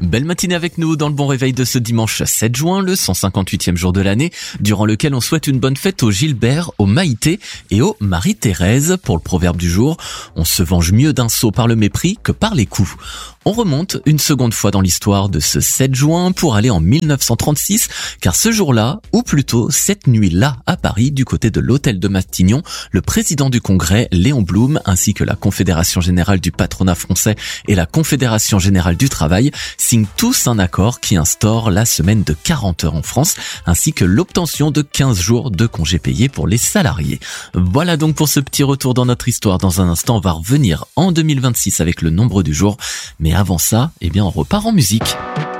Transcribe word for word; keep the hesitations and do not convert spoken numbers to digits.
Belle matinée avec nous dans le bon réveil de ce dimanche sept juin, le cent cinquante-huitième jour de l'année, durant lequel on souhaite une bonne fête aux Gilbert, aux Maïté et aux Marie-Thérèse. Pour le proverbe du jour, on se venge mieux d'un sot par le mépris que par les coups. On remonte une seconde fois dans l'histoire de ce sept juin pour aller en mille neuf cent trente-six, car ce jour-là, ou plutôt cette nuit-là à Paris, du côté de l'hôtel de Matignon, le président du Congrès, Léon Blum, ainsi que la Confédération Générale du Patronat Français et la Confédération Générale du Travail, signent tous un accord qui instaure la semaine de quarante heures en France, ainsi que l'obtention de quinze jours de congés payés pour les salariés. Voilà donc pour ce petit retour dans notre histoire. Dans un instant, on va revenir en deux mille vingt-six avec le nombre du jour, mais avant ça, eh bien, on repart en musique.